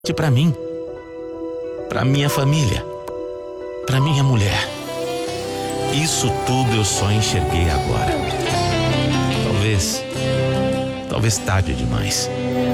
para mim, para minha família, para minha mulher. Isso tudo eu só enxerguei agora. Talvez tarde demais.